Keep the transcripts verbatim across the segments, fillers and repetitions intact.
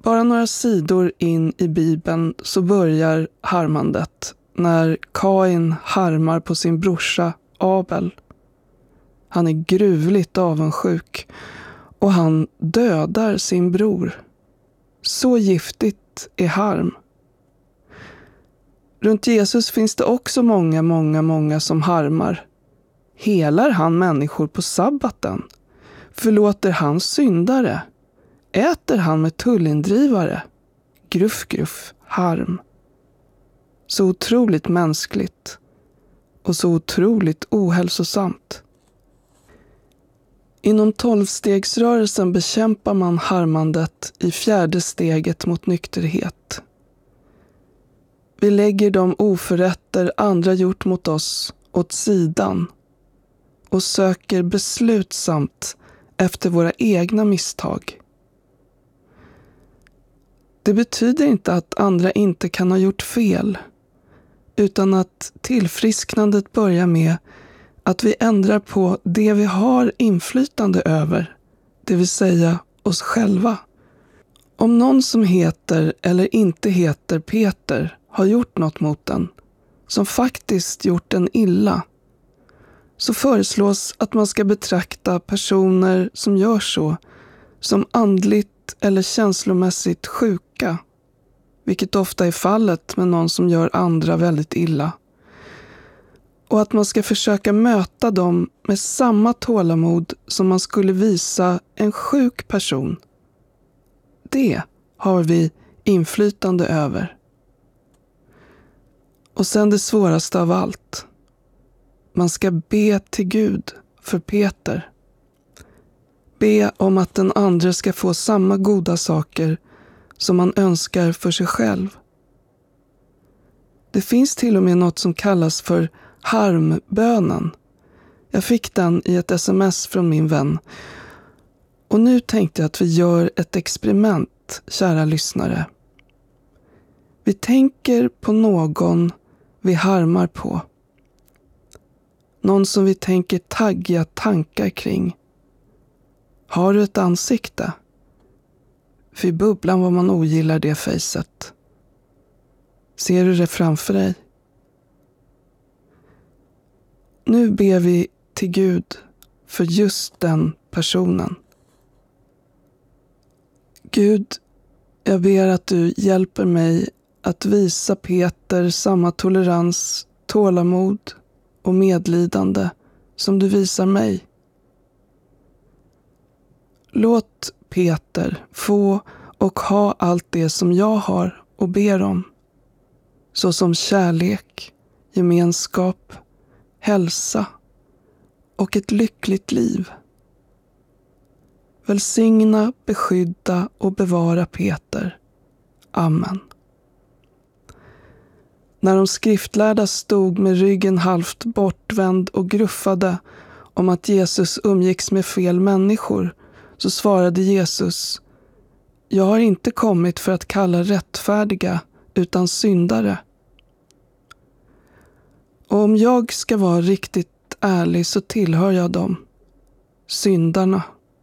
Bara några sidor in i Bibeln så börjar harmandet när Kain harmar på sin brorsa Abel. Han är gruvligt avundsjuk och han dödar sin bror. Så giftigt är harm. Runt Jesus finns det också många, många, många som harmar. Helar han människor på sabbaten? Förlåter han syndare? Äter han med tullindrivare? Gruff, gruff, harm. Så otroligt mänskligt och så otroligt ohälsosamt. Inom tolvstegsrörelsen bekämpar man harmandet i fjärde steget mot nykterhet. Vi lägger de oförrätter andra gjort mot oss åt sidan och söker beslutsamt efter våra egna misstag. Det betyder inte att andra inte kan ha gjort fel, utan att tillfrisknandet börjar med att vi ändrar på det vi har inflytande över, det vill säga oss själva. Om någon som heter eller inte heter Peter har gjort något mot en, som faktiskt gjort en illa, så föreslås att man ska betrakta personer som gör så som andligt eller känslomässigt sjuka, vilket ofta är fallet med någon som gör andra väldigt illa. Och att man ska försöka möta dem med samma tålamod som man skulle visa en sjuk person. Det har vi inflytande över. Och sen det svåraste av allt. Man ska be till Gud för Peter. Be om att den andra ska få samma goda saker som man önskar för sig själv. Det finns till och med något som kallas för harmbönen. Jag fick den i ett sms från min vän. Och nu tänkte jag att vi gör ett experiment, kära lyssnare. Vi tänker på någon vi harmar på. Någon som vi tänker taggiga tankar kring. Har du ett ansikte? Fy bubblan vad man ogillar det fejset. Ser du det framför dig? Nu ber vi till Gud för just den personen. Gud, jag ber att du hjälper mig att visa Peter samma tolerans, tålamod och medlidande som du visar mig. Låt Peter få och ha allt det som jag har och ber om, såsom kärlek, gemenskap, hälsa och ett lyckligt liv. Välsigna, beskydda och bevara Peter. Amen. När de skriftlärda stod med ryggen halvt bortvänd och gruffade om att Jesus umgicks med fel människor, så svarade Jesus: Jag har inte kommit för att kalla rättfärdiga utan syndare. Och om jag ska vara riktigt ärlig så tillhör jag dem, syndarna.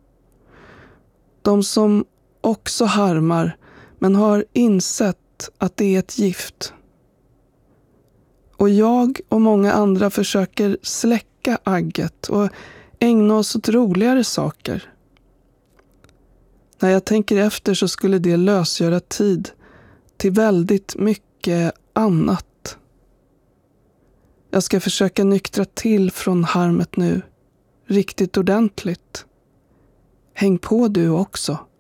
De som också harmar men har insett att det är ett gift. Och jag och många andra försöker släcka agget och ägna oss åt roligare saker. När jag tänker efter så skulle det lösgöra tid till väldigt mycket annat. Jag ska försöka nyktra till från harmet nu, riktigt ordentligt. Häng på du också.